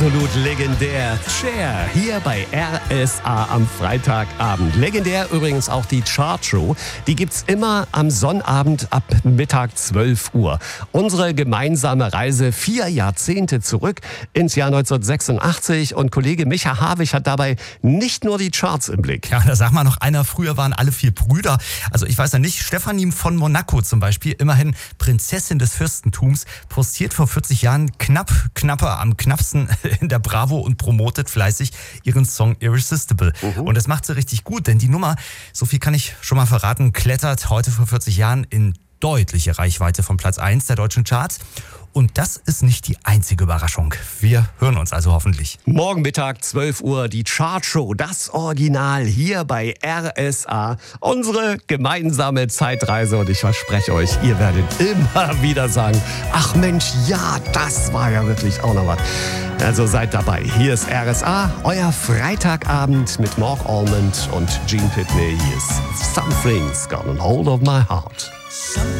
Absolut legendär. Cher hier bei RSA am Freitagabend. Legendär übrigens auch die Chartshow. Die gibt's immer am Sonnabend ab Mittag 12 Uhr. Unsere gemeinsame Reise 4 Jahrzehnte zurück ins Jahr 1986. Und Kollege Micha Havig hat dabei nicht nur die Charts im Blick. Ja, da sag mal noch einer, früher waren alle 4 Brüder. Also ich weiß ja nicht, Stefanie von Monaco zum Beispiel, immerhin Prinzessin des Fürstentums, postiert vor 40 Jahren knapper am knappsten in der Bravo und promotet fleißig ihren Song Irresistible. Und das macht sie richtig gut, denn die Nummer, so viel kann ich schon mal verraten, klettert heute vor 40 Jahren in deutliche Reichweite von Platz 1 der deutschen Charts. Und das ist nicht die einzige Überraschung. Wir hören uns also hoffentlich. Morgen Mittag 12 Uhr die Chartshow, das Original hier bei RSA. Unsere gemeinsame Zeitreise und ich verspreche euch, ihr werdet immer wieder sagen, ach Mensch, ja, das war ja wirklich auch noch was. Also seid dabei. Hier ist RSA, euer Freitagabend mit Mark Almond und Gene Pitney. Hier ist Something's Got a Hold of My Heart.